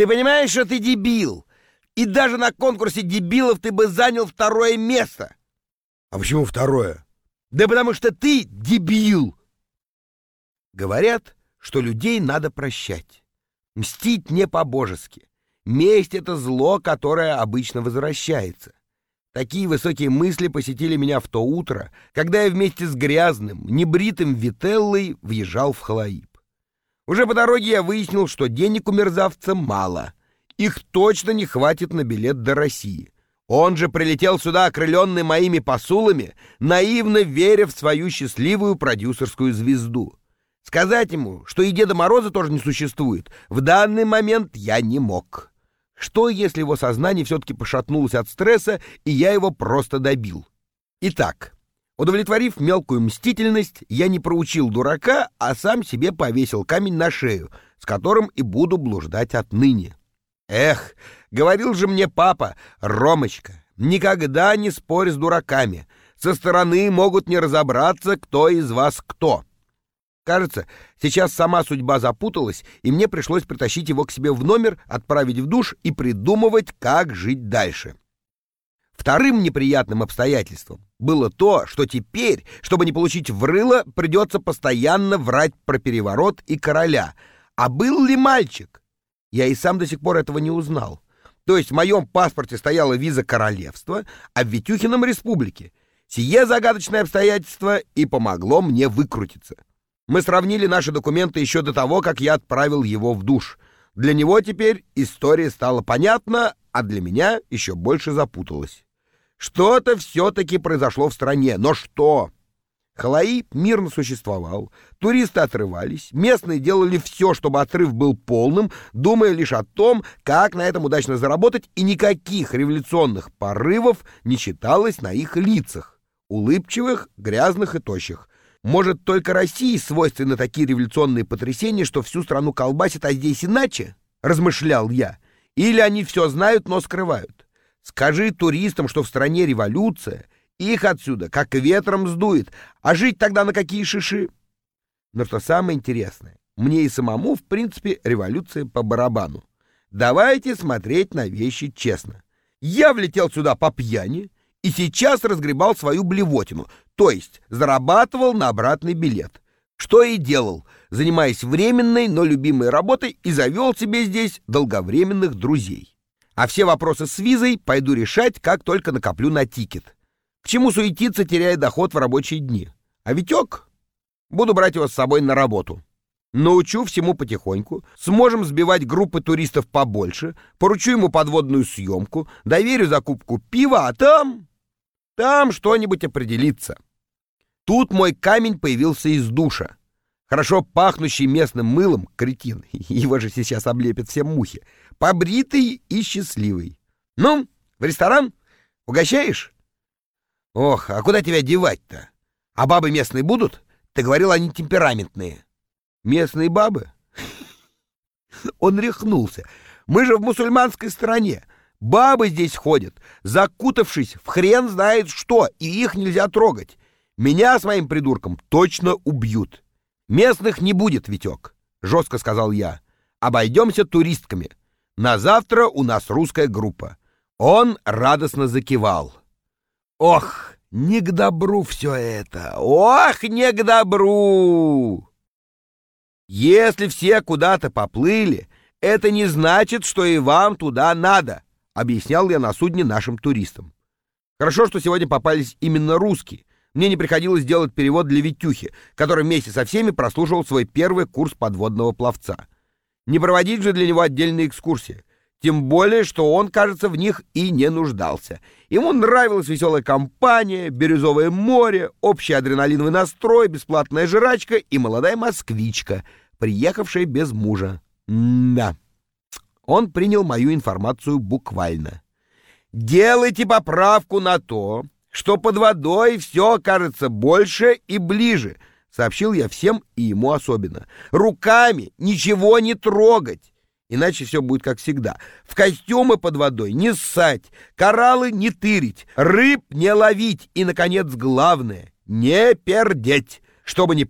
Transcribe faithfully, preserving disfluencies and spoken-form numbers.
Ты понимаешь, что ты дебил? И даже на конкурсе дебилов ты бы занял второе место. А почему второе? Да потому что ты дебил. Говорят, что людей надо прощать. Мстить не по-божески. Месть — это зло, которое обычно возвращается. Такие высокие мысли посетили меня в то утро, когда я вместе с грязным, небритым Вителлой въезжал в Халаиб. Уже по дороге я выяснил, что денег у мерзавца мало. Их точно не хватит на билет до России. Он же прилетел сюда, окрыленный моими посулами, наивно веря в свою счастливую продюсерскую звезду. Сказать ему, что и Деда Мороза тоже не существует, в данный момент я не мог. Что, если его сознание все-таки пошатнулось от стресса, и я его просто добил? Итак, удовлетворив мелкую мстительность, я не проучил дурака, а сам себе повесил камень на шею, с которым и буду блуждать отныне. Эх, говорил же мне папа: Ромочка, никогда не спорь с дураками. Со стороны могут не разобраться, кто из вас кто. Кажется, сейчас сама судьба запуталась, и мне пришлось притащить его к себе в номер, отправить в душ и придумывать, как жить дальше. Вторым неприятным обстоятельством было то, что теперь, чтобы не получить в рыло, придется постоянно врать про переворот и короля. А был ли мальчик? Я и сам до сих пор этого не узнал. То есть в моем паспорте стояла виза королевства, а в Витюхином — республики. Сие загадочное обстоятельство и помогло мне выкрутиться. Мы сравнили наши документы еще до того, как я отправил его в душ. Для него теперь история стала понятна, а для меня еще больше запуталась. Что-то все-таки произошло в стране, но что? Халаиб мирно существовал, туристы отрывались, местные делали все, чтобы отрыв был полным, думая лишь о том, как на этом удачно заработать, и никаких революционных порывов не читалось на их лицах, улыбчивых, грязных и тощих. Может, только России свойственны такие революционные потрясения, что всю страну колбасит, а здесь иначе? Размышлял я. Или они все знают, но скрывают? Скажи туристам, что в стране революция, их отсюда как ветром сдует, а жить тогда на какие шиши? Но что самое интересное, мне и самому, в принципе, революция по барабану. Давайте смотреть на вещи честно. Я влетел сюда по пьяни и сейчас разгребал свою блевотину, то есть зарабатывал на обратный билет. Что и делал, занимаясь временной, но любимой работой, и завел себе здесь долговременных друзей. А все вопросы с визой пойду решать, как только накоплю на тикет. К чему суетиться, теряя доход в рабочие дни? А Витек? Буду брать его с собой на работу. Научу всему потихоньку, сможем сбивать группы туристов побольше, поручу ему подводную съемку, доверю закупку пива, а там... Там что-нибудь определится. Тут мой камень появился из душа. Хорошо пахнущий местным мылом, кретин, его же сейчас облепят все мухи, побритый и счастливый. Ну, в ресторан? Угощаешь? Ох, а куда тебя девать-то? А бабы местные будут? Ты говорил, они темпераментные. Местные бабы? Он рехнулся. Мы же в мусульманской стране. Бабы здесь ходят, закутавшись в хрен знает что, и их нельзя трогать. Меня с моим придурком точно убьют. Местных не будет, Витек, жестко сказал я. Обойдемся туристками. На завтра у нас русская группа. Он радостно закивал. Ох, не к добру все это. Ох, не к добру. Если все куда-то поплыли, это не значит, что и вам туда надо, объяснял я на судне нашим туристам. Хорошо, что сегодня попались именно русские. Мне не приходилось делать перевод для Витюхи, который вместе со всеми прослушивал свой первый курс подводного пловца. Не проводить же для него отдельные экскурсии. Тем более, что он, кажется, в них и не нуждался. Ему нравилась веселая компания, бирюзовое море, общий адреналиновый настрой, бесплатная жрачка и молодая москвичка, приехавшая без мужа. Да. Он принял мою информацию буквально. Делайте поправку на то, что под водой все кажется больше и ближе, сообщил я всем и ему особенно. Руками ничего не трогать, иначе все будет как всегда. В костюмы под водой не ссать, кораллы не тырить, рыб не ловить и, наконец, главное, не пердеть, чтобы не